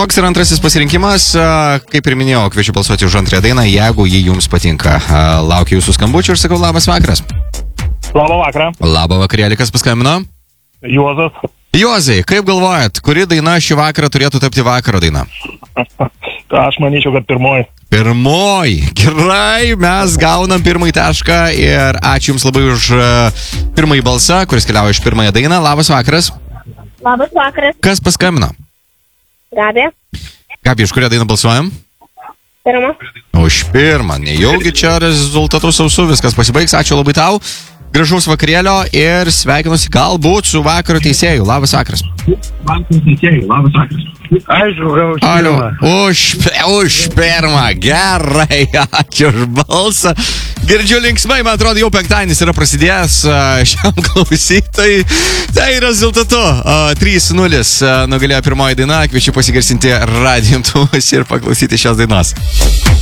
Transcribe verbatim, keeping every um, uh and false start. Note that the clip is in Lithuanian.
Koks yra antrasis pasirinkimas? Kaip ir minėjau, kviečiu balsuoti už antrąją dainą, jeigu ji jums patinka. Laukiu jūsų skambučių ir sakau labas vakaras. Labą vakarą. Labą vakarėlį, kas paskambino? Juozas. Juozai, kaip galvojat, kuri daina šį vakarą turėtų tapti vakaro daina? Aš manyčiau, kad pirmoji. Pirmoji. Gerai, mes gaunam pirmąjį tašką ir ačiū Jums labai už pirmąjį balsą, kuris keliauja iš pirmąją dainą. Labas vakaras. Labas vakaras. Kas paskambino? Gabė. Gabė, iš kurią dainą balsuojam? Pirmą. Už pirmą. Nejaugi čia rezultatų sausų, viskas pasibaigs. Ačiū labai tau. Gražaus vakarėlio ir sveikinuosi galbūt su vakaro teisėju. Labas vakaras. Vakaro teisėju, labas vakaras. Aišku, gal už Alio, pirmą. už, už pirmą. Gerai, ačiū už balsą. Girdžiu linksmai, man atrodo, jau penktadienis yra prasidėjęs šiam klausytojui. Tai rezultatu trys nulis nugalėjo pirmoji daina. Kviečiu pasigarsinti radijo imtuvus ir paklausyti šios dainos.